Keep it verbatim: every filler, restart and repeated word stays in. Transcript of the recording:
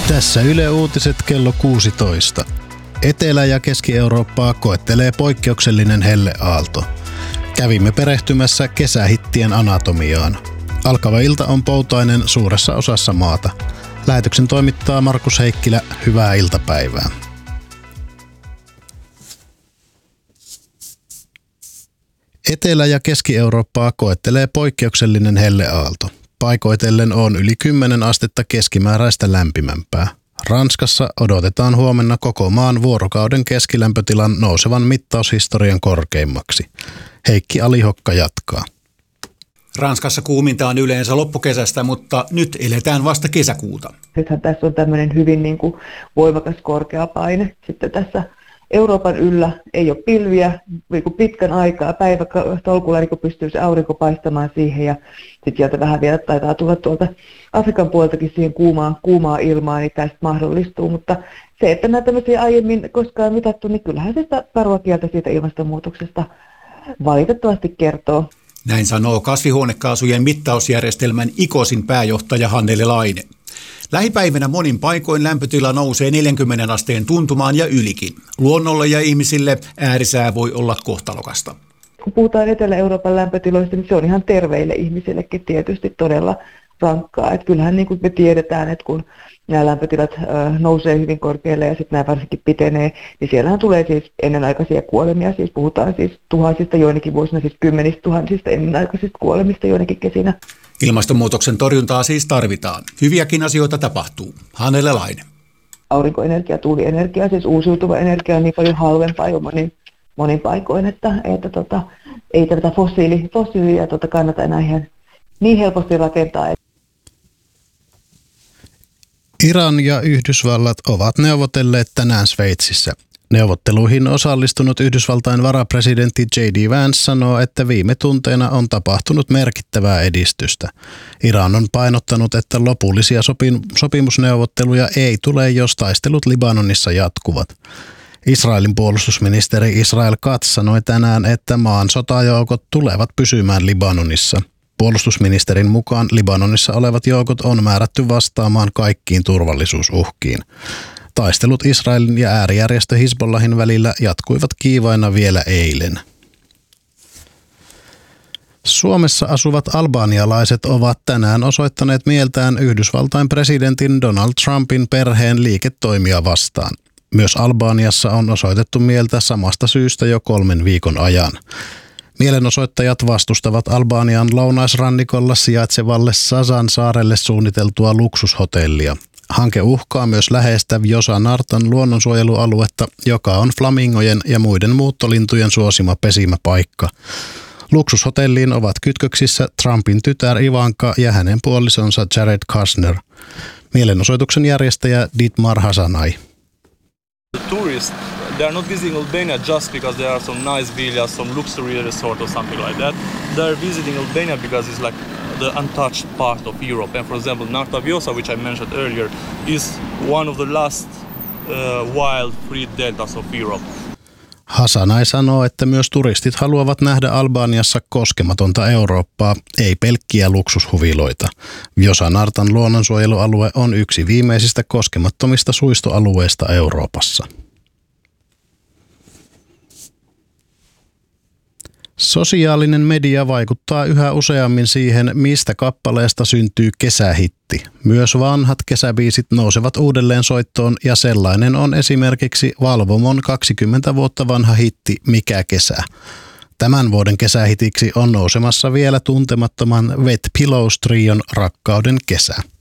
Tässä Yle Uutiset kello kuusitoista. Etelä- ja Keski-Eurooppaa koettelee poikkeuksellinen helleaalto. Kävimme perehtymässä kesähittien anatomiaan. Alkava ilta on poutainen suuressa osassa maata. Lähetyksen toimittaa Markus Heikkilä. Hyvää iltapäivää. Etelä- ja Keski-Eurooppaa koettelee poikkeuksellinen helleaalto. Paikoitellen on yli kymmenen astetta keskimääräistä lämpimämpää. Ranskassa odotetaan huomenna koko maan vuorokauden keskilämpötilan nousevan mittaushistorian korkeimmaksi. Heikki Alihokka jatkaa. Ranskassa kuuminta on yleensä loppukesästä, mutta nyt eletään vasta kesäkuuta. Nythän tässä on tämmöinen hyvin niin kuin voimakas korkea paine. Sitten tässä Euroopan yllä ei ole pilviä niin kuin pitkän aikaa. Päivätolkulla niin pystyy se aurinko paistamaan siihen ja sitten sieltä vähän vielä taitaa tulla tuolta Afrikan puoltakin siihen kuumaa, kuumaa ilmaa, niin tästä mahdollistuu. Mutta se, että nämä tämmöisiä aiemmin koskaan mitattu, niin kyllähän se sitä karua kieltä siitä ilmastonmuutoksesta valitettavasti kertoo. Näin sanoo kasvihuonekaasujen mittausjärjestelmän IKOSin pääjohtaja Hannele Laine. Lähipäivänä monin paikoin lämpötila nousee neljänkymmenen asteen tuntumaan ja ylikin. Luonnolle ja ihmisille äärisää voi olla kohtalokasta. Kun puhutaan Etelä-Euroopan lämpötiloista, niin se on ihan terveille ihmisillekin tietysti todella rankkaa. Että kyllähän niin kuin me tiedetään, että kun nämä lämpötilat nousee hyvin korkealle ja sitten nämä varsinkin pitenee, niin siellähän tulee siis ennenaikaisia kuolemia. Siis puhutaan siis tuhansista joinakin vuosina, siis kymmenistä tuhansista ennenaikaisista kuolemista joinakin kesinä. Ilmastonmuutoksen torjuntaa siis tarvitaan. Hyviäkin asioita tapahtuu. Hannele Laine. Aurinkoenergia, tuulienergia, siis uusiutuva energia on niin paljon halvempaa jo monin, monin paikoin, että, että tota, ei tätä fossiili, fossiilia tota kannata enää ihan niin helposti rakentaa. Iran ja Yhdysvallat ovat neuvotelleet tänään Sveitsissä. Neuvotteluihin osallistunut Yhdysvaltain varapresidentti J D Vance sanoo, että viime tunteina on tapahtunut merkittävää edistystä. Iran on painottanut, että lopullisia sopimusneuvotteluja ei tule, jos taistelut Libanonissa jatkuvat. Israelin puolustusministeri Israel Katz sanoi tänään, että maan sotajoukot tulevat pysymään Libanonissa. Puolustusministerin mukaan Libanonissa olevat joukot on määrätty vastaamaan kaikkiin turvallisuusuhkiin. Taistelut Israelin ja äärijärjestö Hizbollahin välillä jatkuivat kiivaina vielä eilen. Suomessa asuvat albanialaiset ovat tänään osoittaneet mieltään Yhdysvaltain presidentin Donald Trumpin perheen liiketoimia vastaan. Myös Albaniassa on osoitettu mieltä samasta syystä jo kolmen viikon ajan. Mielenosoittajat vastustavat Albanian lounaisrannikolla sijaitsevalle Sasan saarelle suunniteltua luksushotellia. Hanke uhkaa myös läheistä Vjosa-Nartan luonnonsuojelualuetta, joka on flamingojen ja muiden muuttolintujen suosima pesimäpaikka. Luksushotelliin ovat kytköksissä Trumpin tytär Ivanka ja hänen puolisonsa Jared Kushner. Mielenosoituksen järjestäjä Dietmar Hasanai. Tourists, they are not visiting Albania just because there are some nice villas, some luxury resort or something like that. They are visiting Albania because it's like the untouched part of Europe. And for example, Narta Vjosa, which I mentioned earlier, is one of the last uh, wild free deltas of Europe. Hasanai sanoo, että myös turistit haluavat nähdä Albaniassa koskematonta Eurooppaa, ei pelkkiä luksushuviloita. Vjosa-Nartan luonnonsuojelualue on yksi viimeisistä koskemattomista suistoalueista Euroopassa. Sosiaalinen media vaikuttaa yhä useammin siihen, mistä kappaleesta syntyy kesähitti. Myös vanhat kesäbiisit nousevat uudelleen soittoon ja sellainen on esimerkiksi Valvomon kaksikymmentä vuotta vanha hitti Mikä kesä. Tämän vuoden kesähitiksi on nousemassa vielä tuntemattoman Wet Pillows trion Rakkauden kesä.